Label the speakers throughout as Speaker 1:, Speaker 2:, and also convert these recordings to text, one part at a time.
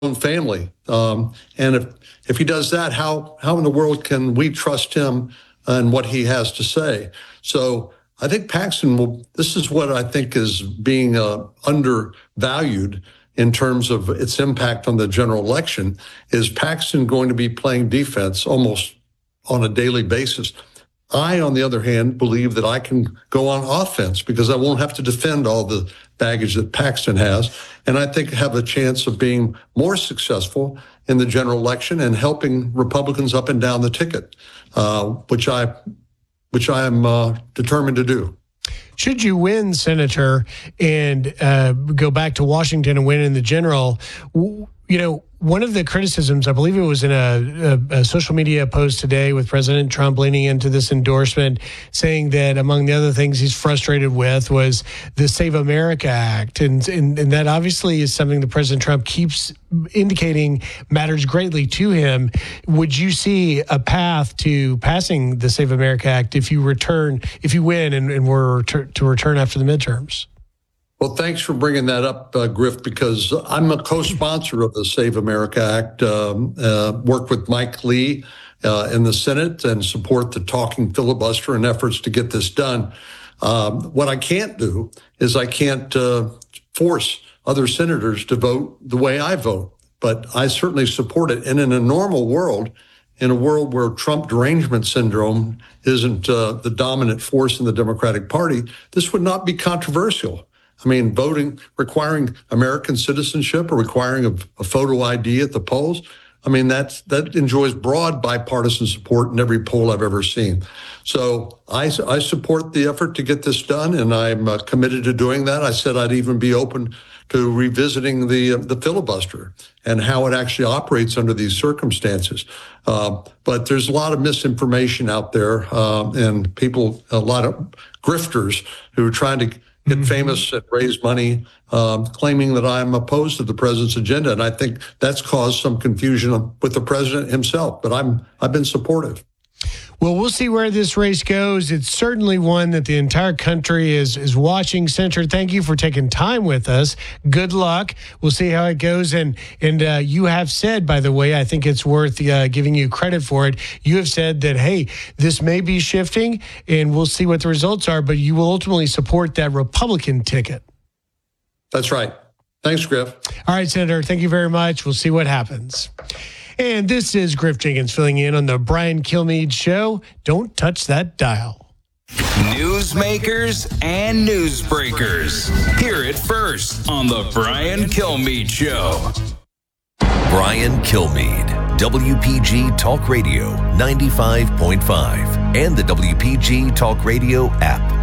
Speaker 1: own family. And if he does that, how in the world can we trust him and what he has to say? So I think Paxton this is what I think is being undervalued in terms of its impact on the general election. Is Paxton going to be playing defense almost on a daily basis? I, on the other hand, believe that I can go on offense because I won't have to defend all the baggage that Paxton has. And I think have a chance of being more successful in the general election and helping Republicans up and down the ticket, which I am determined to do.
Speaker 2: Should you win, Senator, and go back to Washington and win in the general, one of the criticisms, I believe it was in a social media post today with President Trump leaning into this endorsement, saying that among the other things he's frustrated with was the Save America Act. And that obviously is something that President Trump keeps indicating matters greatly to him. Would you see a path to passing the Save America Act if you win and were to return after the midterms?
Speaker 1: Well, thanks for bringing that up, Griff, because I'm a co-sponsor of the Save America Act, work with Mike Lee in the Senate and support the talking filibuster and efforts to get this done. What I can't do is I can't force other senators to vote the way I vote, but I certainly support it. And in a normal world, in a world where Trump derangement syndrome isn't the dominant force in the Democratic Party, this would not be controversial. I mean, voting, requiring American citizenship or requiring a photo ID at the polls, I mean, that enjoys broad bipartisan support in every poll I've ever seen. So I support the effort to get this done, and I'm committed to doing that. I said I'd even be open to revisiting the filibuster and how it actually operates under these circumstances. But there's a lot of misinformation out there, and people, a lot of grifters who are trying to get famous and raise money, claiming that I'm opposed to the president's agenda. And I think that's caused some confusion with the president himself. But I've been supportive.
Speaker 2: Well, we'll see where this race goes. It's certainly one that the entire country is watching. Senator, thank you for taking time with us. Good luck. We'll see how it goes. And you have said, by the way, I think it's worth giving you credit for it. You have said that, hey, this may be shifting, and we'll see what the results are, but you will ultimately support that Republican ticket.
Speaker 1: That's right. Thanks, Griff.
Speaker 2: All right, Senator, thank you very much. We'll see what happens. And this is Griff Jenkins filling in on the Brian Kilmeade Show. Don't touch that dial.
Speaker 3: Newsmakers and newsbreakers. Hear it first on the Brian Kilmeade Show.
Speaker 4: Brian Kilmeade, WPG Talk Radio 95.5 and the WPG Talk Radio app.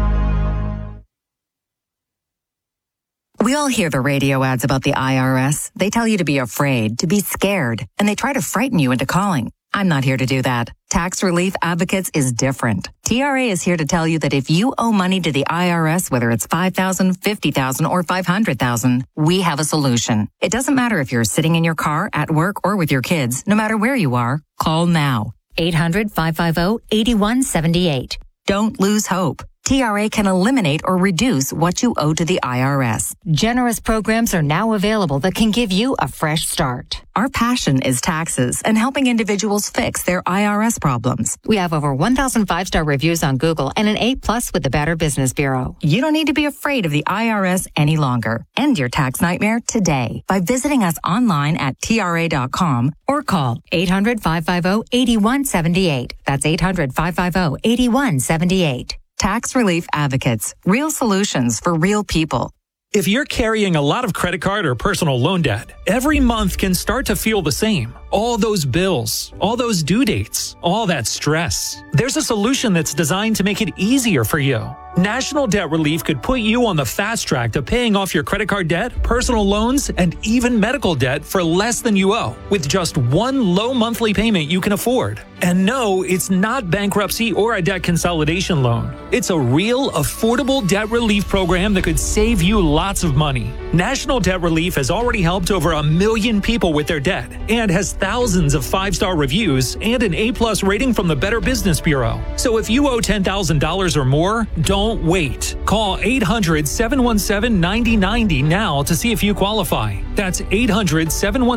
Speaker 5: We all hear the radio ads about the IRS. They tell you to be afraid, to be scared, and they try to frighten you into calling. I'm not here to do that. Tax Relief Advocates is different. TRA is here to tell you that if you owe money to the IRS, whether it's $5,000, $50,000, or $500,000, we have a solution. It doesn't matter if you're sitting in your car, at work, or with your kids. No matter where you are, call now.
Speaker 6: 800-550-8178.
Speaker 5: Don't lose hope. TRA can eliminate or reduce what you owe to the IRS.
Speaker 6: Generous programs are now available that can give you a fresh start.
Speaker 5: Our passion is taxes and helping individuals fix their IRS problems.
Speaker 6: We have over 1,000 5-star reviews on Google and an A+ with the Better Business Bureau.
Speaker 5: You don't need to be afraid of the IRS any longer. End your tax nightmare today by visiting us online at TRA.com or call
Speaker 6: 800-550-8178. That's 800-550-8178.
Speaker 5: Tax Relief Advocates. Real solutions for real people.
Speaker 7: If you're carrying a lot of credit card or personal loan debt, every month can start to feel the same. All those bills, all those due dates, all that stress. There's a solution that's designed to make it easier for you. National Debt Relief could put you on the fast track to paying off your credit card debt, personal loans, and even medical debt for less than you owe, with just one low monthly payment you can afford. And no, it's not bankruptcy or a debt consolidation loan. It's a real, affordable debt relief program that could save you lots of money. National Debt Relief has already helped over 1 million people with their debt and has thousands of 5-star reviews and an A+ rating from the Better Business Bureau. So if you owe $10,000 or more, don't wait. Call 800-717-9090 now to see if you qualify. That's 800-717